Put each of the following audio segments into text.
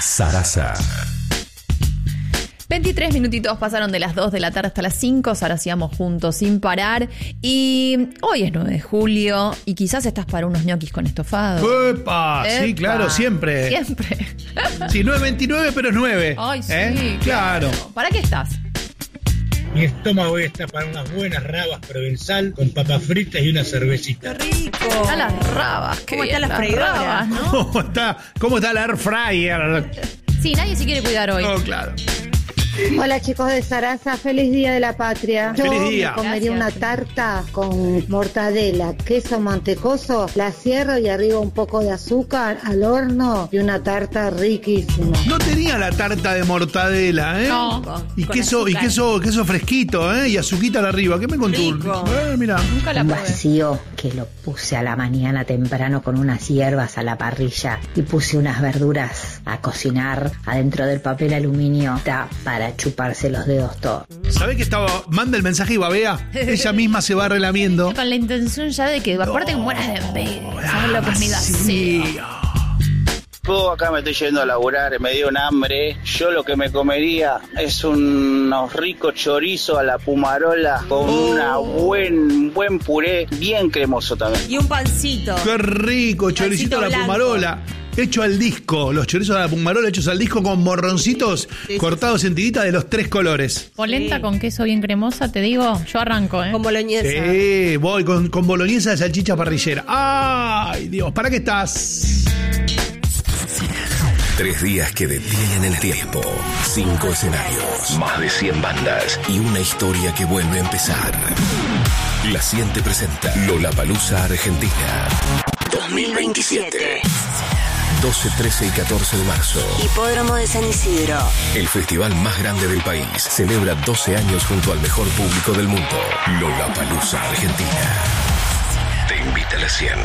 Sarasa. 23 minutitos pasaron de las 2 de la tarde hasta las 5. Ahora sigamos juntos sin parar. Y hoy es 9 de julio y quizás estás para unos ñoquis con estofado. ¡Epa! Sí, claro, siempre. Siempre. Sí, no es 29, pero es 9. Ay, sí. Claro. ¿Para qué estás? Mi estómago hoy está para unas buenas rabas provenzal con papas fritas y una cervecita. ¡Qué rico! Están las rabas. ¿Cómo están las freidoras? Rabas, ¿no? ¿Cómo está la air fryer? Sí, nadie se quiere cuidar hoy. Oh, claro. Hola chicos de Sarasa, feliz día de la patria. Yo Feliz día. me comería Gracias. una tarta con mortadela, queso mantecoso, la cierro y arriba un poco de azúcar al horno y una tarta riquísima. No tenía la tarta de mortadela, ¿eh? No. Y Con queso, y azúcar. queso fresquito, ¿eh? Y azuquita al arriba. ¿Qué me contó? Rico. Mirá. Nunca la Un probé. vacío que lo puse a la mañana temprano con unas hierbas a la parrilla y puse unas verduras a cocinar adentro del papel aluminio. Está para chuparse los dedos todo. ¿Sabés que estaba? Manda el mensaje y babea. Ella misma se va relamiendo. Con la intención ya de que aparte que mueras de envidia. ¿Sabes lo que es mi Sí. vacío? Yo acá me estoy yendo a laburar, me dio un hambre. Yo lo que me comería es unos ricos chorizos a la pumarola con un buen puré, bien cremoso también. Y un pancito. Qué rico, choricito a la blanco. pumarola. Hecho al disco, los chorizos a la pumarola hechos al disco con morroncitos cortados en tiritas de los 3 colores. Polenta con queso bien cremosa, te digo, yo arranco, ¿eh? Con boloñesa. Sí, voy con boloñesa de salchicha parrillera. ¡Ay, Dios! ¿Para qué estás? 3 días que detienen el tiempo. 5 escenarios. Más de 100 bandas. Y una historia que vuelve a empezar. La Siente presenta Lollapalooza Argentina 2027. 12, 13 y 14 de marzo. Hipódromo de San Isidro. El festival más grande del país celebra 12 años junto al mejor público del mundo. Lollapalooza Argentina. Te invita a la 100.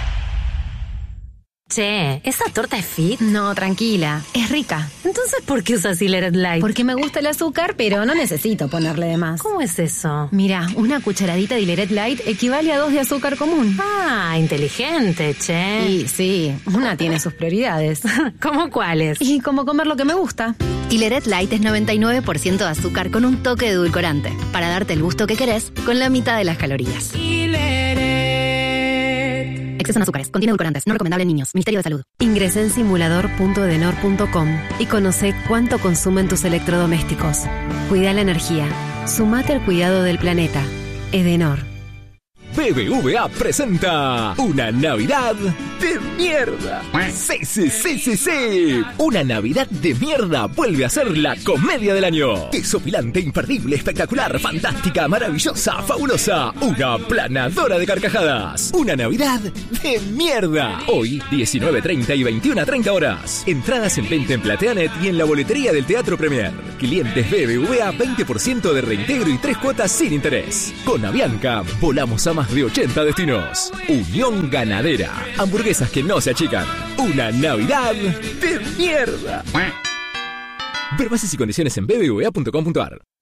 Che, ¿esa torta es fit? No, tranquila, es rica. Entonces, ¿por qué usas Hileret Light? Porque me gusta el azúcar, pero no necesito ponerle de más. ¿Cómo es eso? Mira, una cucharadita de Hileret Light equivale a 2 de azúcar común. Ah, inteligente, che. Y sí, una tiene sus prioridades. ¿Cómo cuáles? Y como comer lo que me gusta. Hileret Light es 99% de azúcar con un toque de edulcorante, para darte el gusto que querés con la mitad de las calorías. Exceso en azúcares, contiene edulcorantes, no recomendable en niños. Ministerio de Salud. Ingresá en simulador.edenor.com y conoce cuánto consumen tus electrodomésticos. Cuida la energía. Sumate al cuidado del planeta. Edenor. BBVA presenta una Navidad de mierda. Sí. Una Navidad de mierda vuelve a ser la comedia del año. Desopilante, imperdible, espectacular, fantástica, maravillosa, fabulosa. Una planadora de carcajadas. Una Navidad de mierda. Hoy, 19:30 y 21:30 horas. Entradas en venta en Plateanet y en la boletería del Teatro Premier. Clientes BBVA, 20% de reintegro y 3 cuotas sin interés. Con Avianca, volamos a más de 80 destinos. Unión Ganadera. Hamburguesas que no se achican. Una Navidad de mierda. Ver bases y condiciones en bbva.com.ar.